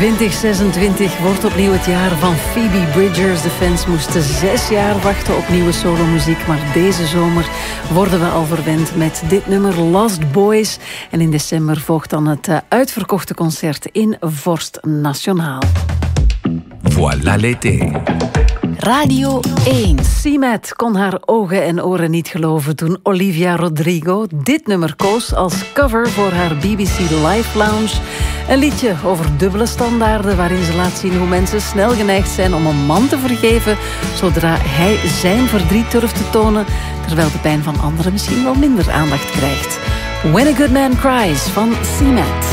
2026 wordt opnieuw het jaar van Phoebe Bridgers. De fans moesten 6 jaar wachten op nieuwe solomuziek, maar deze zomer worden we al verwend met dit nummer Lost Boys. En in december volgt dan het uitverkochte concert in Vorst Nationaal. Voilà l'été. Radio 1. Simet kon haar ogen en oren niet geloven toen Olivia Rodrigo dit nummer koos als cover voor haar BBC Live Lounge. Een liedje over dubbele standaarden waarin ze laat zien hoe mensen snel geneigd zijn om een man te vergeven zodra hij zijn verdriet durft te tonen, terwijl de pijn van anderen misschien wel minder aandacht krijgt. When a Good Man Cries van Simet.